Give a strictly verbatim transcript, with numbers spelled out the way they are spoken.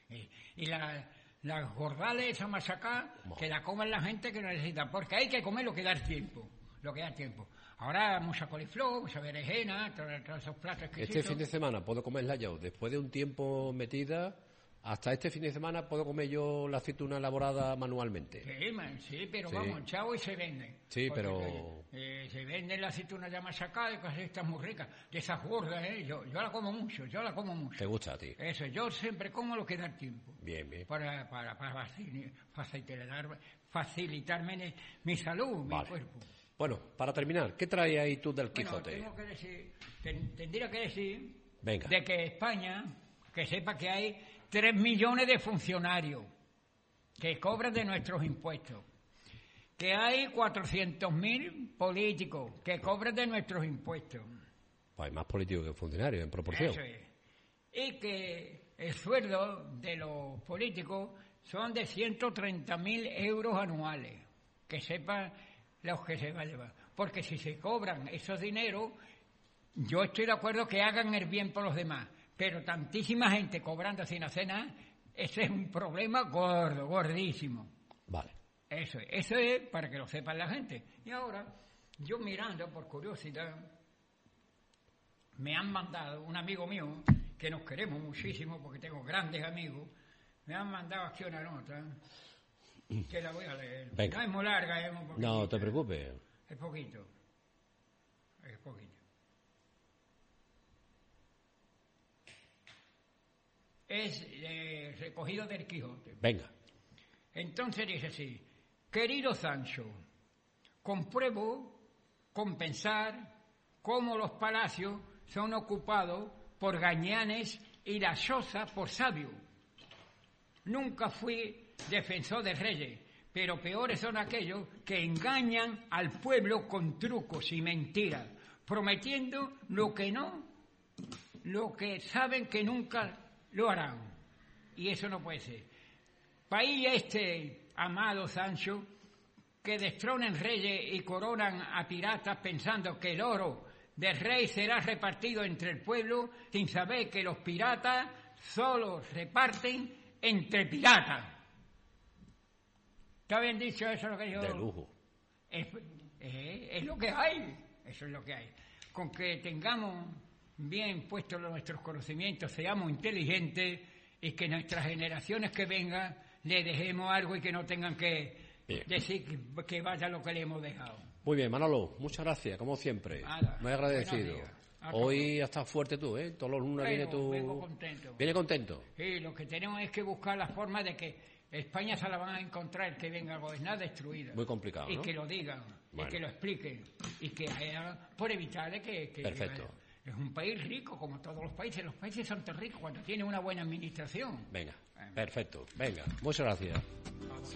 Y, y la, las gordales, esa masacá, que la comen la gente que no necesita, porque hay que comer lo que da el tiempo, lo que da tiempo. Ahora mucha coliflor, mucha berenjena, todos, todos esos platos exquisitos. Este fin de semana puedo comerla yo, después de un tiempo metida. Hasta este fin de semana puedo comer yo la aceituna elaborada manualmente. Sí, man, sí pero sí. vamos, chavo, y se venden. Sí, porque, pero... Eh, se venden la aceituna ya masacada, de cosas estas muy ricas, de esas gordas, ¿eh? Yo, yo la como mucho, yo la como mucho. ¿Te gusta a ti? Eso, yo siempre como lo que da tiempo. Bien, bien. Para, para, para facilitar, facilitarme mi salud, vale. Mi cuerpo. Bueno, para terminar, ¿qué trae ahí tú del bueno, Quijote? Tengo que decir, ten, tendría que decir Venga. de que España, que sepa que hay tres millones de funcionarios que cobran de nuestros impuestos, que hay cuatrocientos mil políticos que cobran de nuestros impuestos. Pues hay más políticos que funcionarios en proporción. Eso es. Y que el sueldo de los políticos son de ciento treinta mil euros anuales. Que sepan los que se va a llevar. Porque si se cobran esos dineros, yo estoy de acuerdo que hagan el bien por los demás. Pero tantísima gente cobrando sin hacer nada, ese es un problema gordo, gordísimo. Vale. Eso es, eso es para que lo sepan la gente. Y ahora, yo mirando por curiosidad, me han mandado, un amigo mío, que nos queremos muchísimo porque tengo grandes amigos, me han mandado aquí una nota, que la voy a leer. Venga. No es muy larga, es un poquito. No te preocupes. Es poquito. Es poquito. Es eh, recogido del Quijote. Venga. Entonces dice así: querido Sancho, compruebo con pensar cómo los palacios son ocupados por gañanes y la choza por sabios. Nunca fui defensor de reyes, pero peores son aquellos que engañan al pueblo con trucos y mentiras, prometiendo lo que no, lo que saben que nunca lo harán. Y eso no puede ser. País este, amado Sancho, que destronen reyes y coronan a piratas pensando que el oro del rey será repartido entre el pueblo, sin saber que los piratas solo reparten entre piratas. ¿Está bien dicho eso lo que yo? De lujo. Es, es, es lo que hay, eso es lo que hay. Con que tengamos bien puestos nuestros conocimientos, seamos inteligentes y que nuestras generaciones que vengan le dejemos algo y que no tengan que bien. decir que, que vaya lo que le hemos dejado. Muy bien, Manolo, muchas gracias, como siempre. Nada, muy agradecido. Hoy has estado fuerte tú, ¿eh? Todos los lunes bueno, viene tú... vengo contento. ¿Viene contento? Sí, lo que tenemos es que buscar la forma de que España se la van a encontrar, que venga a gobernar destruida. Muy complicado, Y ¿no? que lo digan, bueno. y que lo expliquen, y que haya, por evitar que... que Perfecto. Que es un país rico, como todos los países. Los países son tan ricos cuando tienen una buena administración. Venga, perfecto. Venga, muchas gracias.